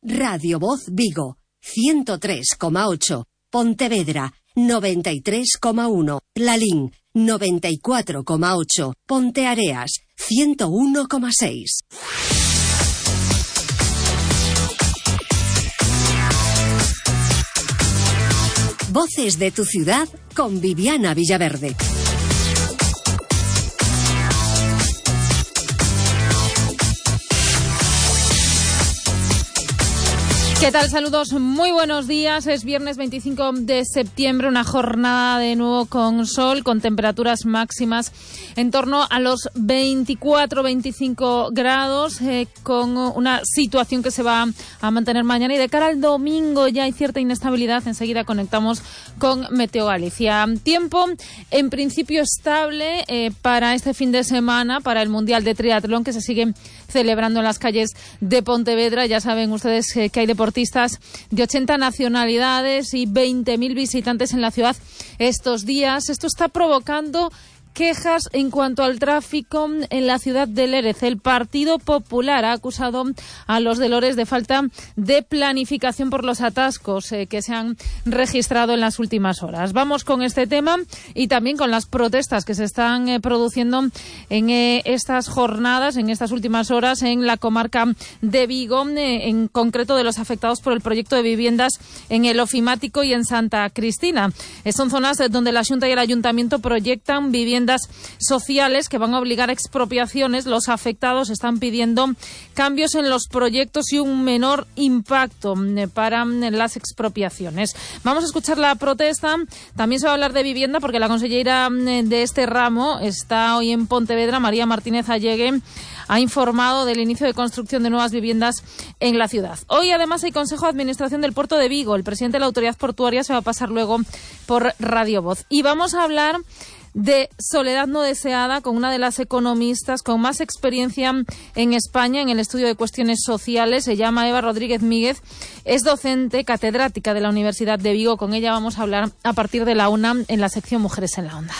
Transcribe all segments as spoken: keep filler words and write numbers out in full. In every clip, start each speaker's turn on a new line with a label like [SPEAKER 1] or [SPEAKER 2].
[SPEAKER 1] Radio Voz Vigo, ciento tres coma ocho. Pontevedra, noventa y tres coma uno. Lalín, noventa y cuatro coma ocho. Ponteareas, ciento uno coma seis. Voces de tu ciudad con Viviana Villaverde.
[SPEAKER 2] ¿Qué tal? Saludos, muy buenos días. Es viernes veinticinco de septiembre, una jornada de nuevo con sol, con temperaturas máximas en torno a los veinticuatro veinticinco grados, eh, con una situación que se va a mantener mañana, y de cara al domingo ya hay cierta inestabilidad. Enseguida conectamos con Meteo Galicia. Tiempo en principio estable eh, para este fin de semana, para el Mundial de Triatlón que se sigue celebrando en las calles de Pontevedra. Ya saben ustedes eh, que hay deportistas de ochenta nacionalidades y veinte mil visitantes en la ciudad estos días. Esto está provocando quejas en cuanto al tráfico en la ciudad de Lérez. El Partido Popular ha acusado a los de Lores de falta de planificación por los atascos eh, que se han registrado en las últimas horas. Vamos con este tema y también con las protestas que se están eh, produciendo en eh, estas jornadas, en estas últimas horas, en la comarca de Vigo, eh, en concreto de los afectados por el proyecto de viviendas en el Ofimático y en Santa Cristina. Eh, son zonas eh, donde la Xunta y el Ayuntamiento proyectan viviendas sociales que van a obligar a expropiaciones. Los afectados están pidiendo cambios en los proyectos y un menor impacto para las expropiaciones. Vamos a escuchar la protesta. También se va a hablar de vivienda porque la consellera de este ramo está hoy en Pontevedra. María Martínez Allegue ha informado del inicio de construcción de nuevas viviendas en la ciudad. Hoy además hay Consejo de Administración del Puerto de Vigo. El presidente de la Autoridad Portuaria se va a pasar luego por Radio Voz. Y vamos a hablar de soledad no deseada con una de las economistas con más experiencia en España en el estudio de cuestiones sociales. Se llama Eva Rodríguez Míguez, es docente, catedrática de la Universidad de Vigo. Con ella vamos a hablar a partir de la una en la sección Mujeres en la Onda.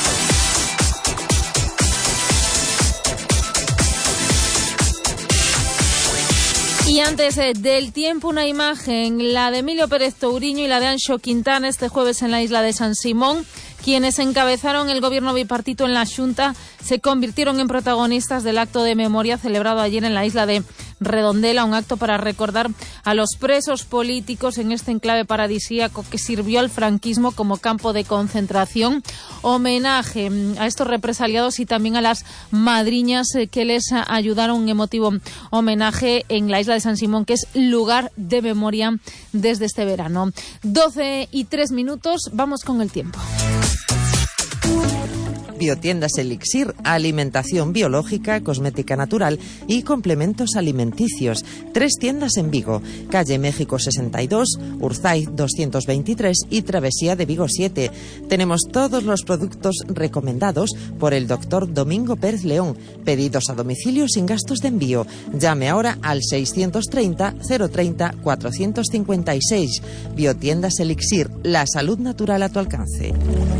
[SPEAKER 2] Y antes eh, del tiempo, una imagen, la de Emilio Pérez Touriño y la de Anxo Quintana este jueves en la isla de San Simón. Quienes encabezaron el gobierno bipartito en la Xunta se convirtieron en protagonistas del acto de memoria celebrado ayer en la isla de Redondela, un acto para recordar a los presos políticos en este enclave paradisíaco que sirvió al franquismo como campo de concentración. Homenaje a estos represaliados y también a las madriñas que les ayudaron, un emotivo homenaje en la isla de San Simón, que es lugar de memoria desde este verano. doce y tres minutos, vamos con el tiempo.
[SPEAKER 3] Biotiendas Elixir, alimentación biológica, cosmética natural y complementos alimenticios. Tres tiendas en Vigo, calle México sesenta y dos, Urzaiz doscientos veintitrés y Travesía de Vigo siete. Tenemos todos los productos recomendados por el doctor Domingo Pérez León. Pedidos a domicilio sin gastos de envío. Llame ahora al seiscientos treinta, cero treinta, cuatrocientos cincuenta y seis. Biotiendas Elixir, la salud natural a tu alcance.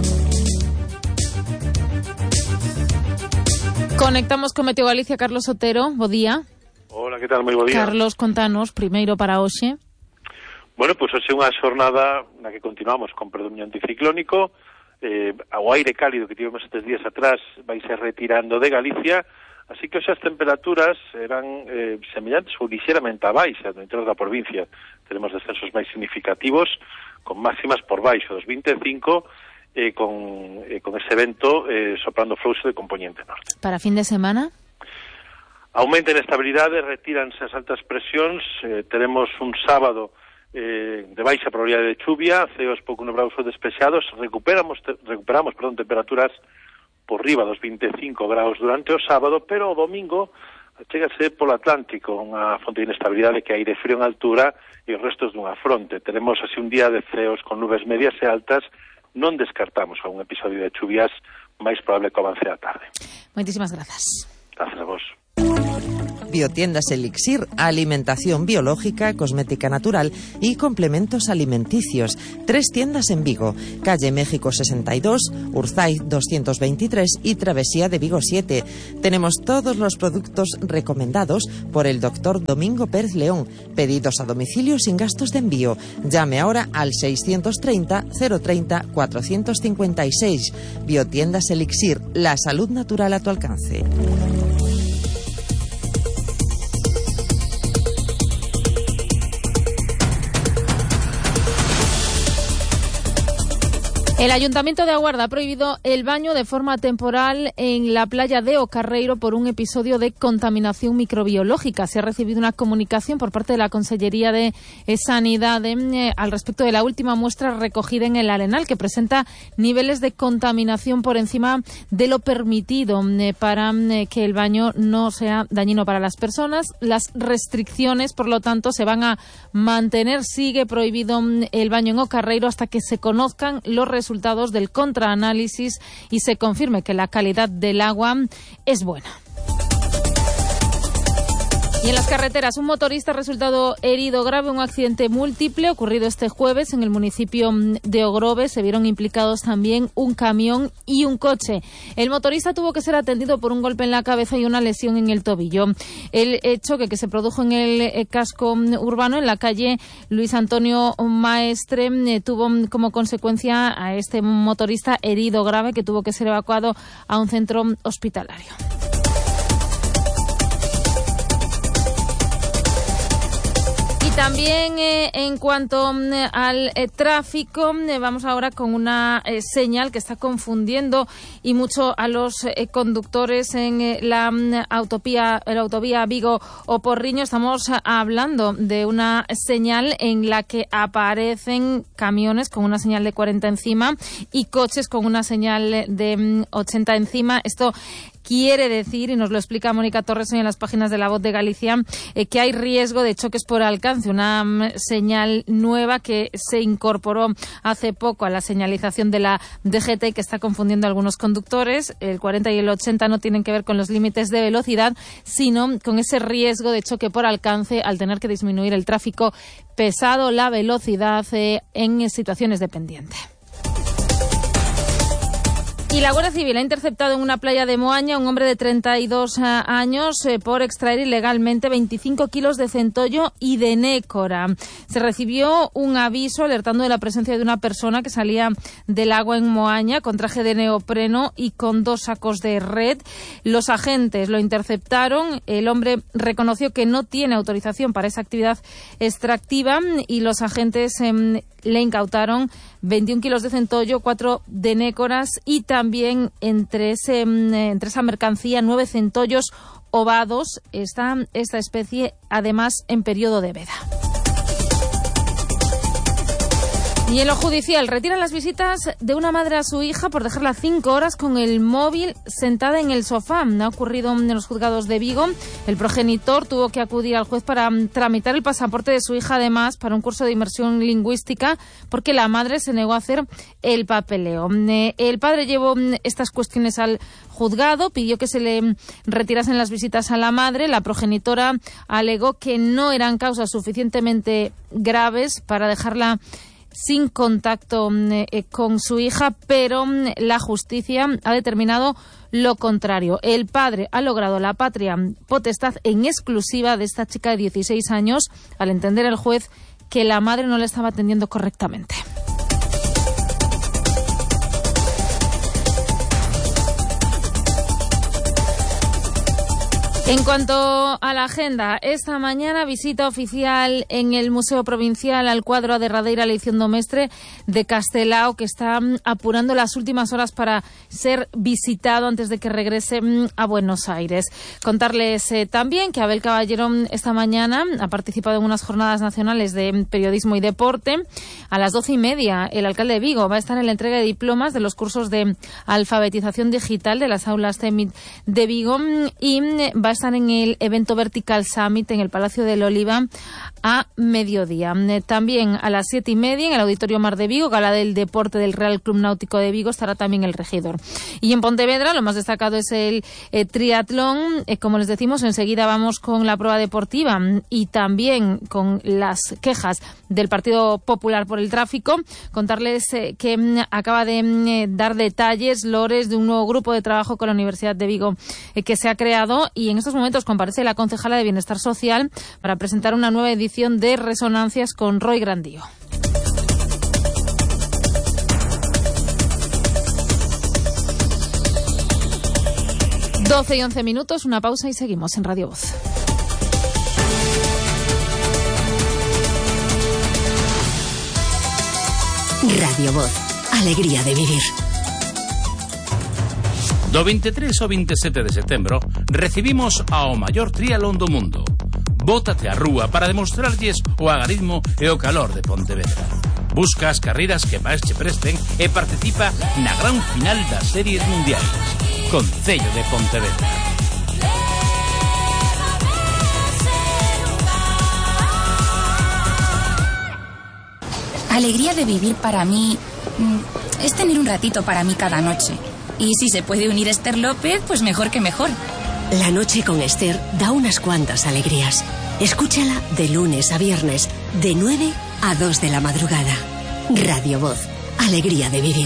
[SPEAKER 2] Conectamos con Meteo Galicia. Carlos Otero, bo día.
[SPEAKER 4] Hola, que tal? Moi bo día.
[SPEAKER 2] Carlos, contanos, primeiro para hoxe.
[SPEAKER 4] Bueno, pois pues, hoxe é unha xornada na que continuamos con predominio anticiclónico. Eh, o aire cálido que tivemos estes días atrás vai ser retirando de Galicia, así que hoxe as temperaturas eran eh, semellantes ou lixeramente a baixa no interior da provincia. Tenemos descensos máis significativos, con máximas por baixo dos vinte e cinco, Eh, con, eh, con ese vento eh, soprando fluxo de componente norte.
[SPEAKER 2] Para fin de semana?
[SPEAKER 4] Aumenta a inestabilidade, retíranse as altas presións, eh, tenemos un sábado eh, de baixa probabilidade de chuvia, ceos pouco nubrados ou despexados, recuperamos, te, recuperamos perdón, temperaturas por riba dos vinte e cinco graus durante o sábado, pero o domingo chégase polo Atlántico unha fonte de inestabilidade que aire frío en altura e os restos dunha fronte. Tenemos así un día de ceos con nubes medias e altas. Non descartamos a un episodio de chuvias máis probable que avance a tarde.
[SPEAKER 2] Moitísimas grazas.
[SPEAKER 4] Gracias a vos.
[SPEAKER 3] Biotiendas Elixir, alimentación biológica, cosmética natural y complementos alimenticios. Tres tiendas en Vigo, calle México sesenta y dos, Urzaiz doscientos veintitrés y Travesía de Vigo siete. Tenemos todos los productos recomendados por el doctor Domingo Pérez León. Pedidos a domicilio sin gastos de envío. Llame ahora al seiscientos treinta, cero treinta, cuatrocientos cincuenta y seis. Biotiendas Elixir, la salud natural a tu alcance.
[SPEAKER 2] El Ayuntamiento de Aguarda ha prohibido el baño de forma temporal en la playa de O Carreiro por un episodio de contaminación microbiológica. Se ha recibido una comunicación por parte de la Consellería de Sanidad eh, al respecto de la última muestra recogida en el Arenal, que presenta niveles de contaminación por encima de lo permitido eh, para eh, que el baño no sea dañino para las personas. Las restricciones, por lo tanto, se van a mantener. Sigue prohibido eh, el baño en O Carreiro hasta que se conozcan los resultados resultados del contraanálisis y se confirme que la calidad del agua es buena. Y en las carreteras, un motorista ha resultado herido grave en un accidente múltiple ocurrido este jueves en el municipio de Ogrove. Se vieron implicados también un camión y un coche. El motorista tuvo que ser atendido por un golpe en la cabeza y una lesión en el tobillo. El choque que se produjo en el casco urbano en la calle Luis Antonio Maestre tuvo como consecuencia a este motorista herido grave que tuvo que ser evacuado a un centro hospitalario. También eh, en cuanto eh, al eh, tráfico, eh, vamos ahora con una eh, señal que está confundiendo y mucho a los eh, conductores en eh, la, autovía, la autovía Vigo-Oporriño. Estamos hablando de una señal en la que aparecen camiones con una señal de cuarenta encima y coches con una señal de mm, ochenta encima. Esto quiere decir, y nos lo explica Mónica Torres en las páginas de La Voz de Galicia, eh, que hay riesgo de choques por alcance, una um, señal nueva que se incorporó hace poco a la señalización de la D G T y que está confundiendo a algunos conductores. El cuarenta y el ochenta no tienen que ver con los límites de velocidad, sino con ese riesgo de choque por alcance al tener que disminuir el tráfico pesado, la velocidad eh, en situaciones de pendiente. Y la Guardia Civil ha interceptado en una playa de Moaña a un hombre de treinta y dos años eh, por extraer ilegalmente veinticinco kilos de centollo y de nécora. Se recibió un aviso alertando de la presencia de una persona que salía del agua en Moaña con traje de neopreno y con dos sacos de red. Los agentes lo interceptaron. El hombre reconoció que no tiene autorización para esa actividad extractiva y los agentes eh, le incautaron veintiún kilos de centollo, cuatro de nécoras y también entre, ese, entre esa mercancía nueve centollos ovados. Está esta especie además en periodo de veda. Y en lo judicial, retiran las visitas de una madre a su hija por dejarla cinco horas con el móvil sentada en el sofá. Ha ocurrido en los juzgados de Vigo. El progenitor tuvo que acudir al juez para tramitar el pasaporte de su hija, además, para un curso de inmersión lingüística, porque la madre se negó a hacer el papeleo. El padre llevó estas cuestiones al juzgado, pidió que se le retirasen las visitas a la madre. La progenitora alegó que no eran causas suficientemente graves para dejarla sin contacto eh, con su hija, pero eh, la justicia ha determinado lo contrario. El padre ha logrado la patria potestad en exclusiva de esta chica de dieciséis años, al entender el juez que la madre no le estaba atendiendo correctamente. En cuanto a la agenda, esta mañana visita oficial en el Museo Provincial al cuadro A derradeira Leición do Mestre de Castelao, que está apurando las últimas horas para ser visitado antes de que regrese a Buenos Aires. Contarles eh, también que Abel Caballero esta mañana ha participado en unas jornadas nacionales de periodismo y deporte. A las doce y media, el alcalde de Vigo va a estar en la entrega de diplomas de los cursos de alfabetización digital de las aulas CEMIT de Vigo y va a a estar en el evento Vertical Summit en el Palacio del Oliva a mediodía. También a las siete y media en el Auditorio Mar de Vigo, gala del deporte del Real Club Náutico de Vigo, estará también el regidor. Y en Pontevedra lo más destacado es el eh, triatlón. Eh, como les decimos, enseguida vamos con la prueba deportiva y también con las quejas del Partido Popular por el tráfico. Contarles eh, que mm, acaba de mm, dar detalles Lores de un nuevo grupo de trabajo con la Universidad de Vigo eh, que se ha creado, y en estos momentos comparece la concejala de Bienestar Social para presentar una nueva edición de Resonancias con Roy Grandío. doce y once minutos, una pausa y seguimos en Radio Voz.
[SPEAKER 1] Radio Voz, alegría de vivir.
[SPEAKER 5] Do veintitrés ao veintisiete de setembro recibimos ao maior triatlón do mundo. Bótate á rúa para demostrarlles o agarismo e o calor de Pontevedra. Busca as carreiras que máis che presten e participa na gran final das series mundiais. Concello de Pontevedra.
[SPEAKER 6] Alegría de vivir para mí es tener un ratito para mí cada noche. Y si se puede unir Esther López, pues mejor que mejor.
[SPEAKER 1] La noche con Esther da unas cuantas alegrías. Escúchala de lunes a viernes, de nueve a dos de la madrugada. Radio Voz, alegría de vivir.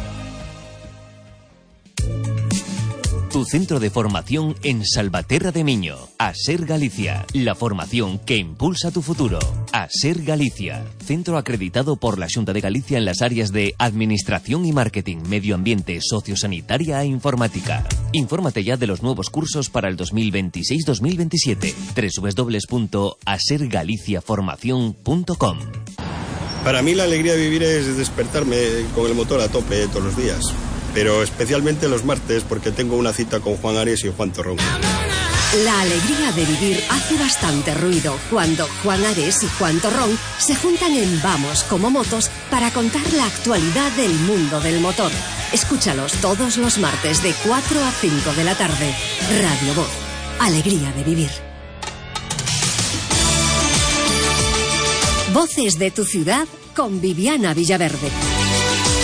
[SPEAKER 7] Tu centro de formación en Salvaterra de Miño. ASER Galicia. La formación que impulsa tu futuro. ASER Galicia. Centro acreditado por la Xunta de Galicia en las áreas de Administración y Marketing, Medio Ambiente, Sociosanitaria e Informática. Infórmate ya de los nuevos cursos para el dos mil veintiséis dos mil veintisiete. doble u doble u doble u punto aser galicia formación punto com.
[SPEAKER 8] Para mí la alegría de vivir es despertarme con el motor a tope todos los días. Pero especialmente los martes, porque tengo una cita con Juan Ares y Juan Torrón.
[SPEAKER 1] La alegría de vivir hace bastante ruido cuando Juan Ares y Juan Torrón se juntan en Vamos como Motos para contar la actualidad del mundo del motor. Escúchalos todos los martes de cuatro a cinco de la tarde. Radio Voz, alegría de vivir. Voces de tu ciudad con Viviana Villaverde.